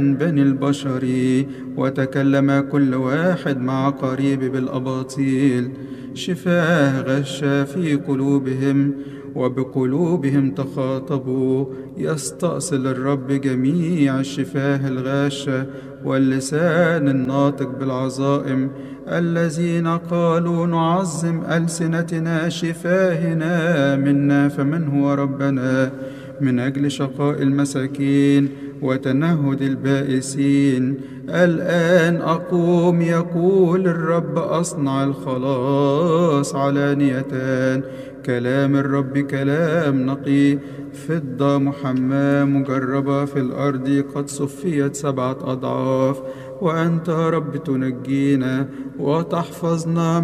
بني البشر، وتكلم كل واحد مع قريب بالأباطيل. شفاه غشا في قلوبهم، وبقلوبهم تخاطبوا. يستأصل الرب جميع الشفاه الغاشة، واللسان الناطق بالعظائم. الذين قالوا نعظم ألسنتنا شفاهنا منا، فمن هو ربنا؟ من أجل شقاء المساكين وتنهد البائسين. الآن أقوم، يقول الرب، أصنع الخلاص علانية. كلام الرب كلام نقي، فضة محماة مجربة في الأرض، قد صفيت 7 أضعاف. وأنت يا رب تنجينا وتحفظنا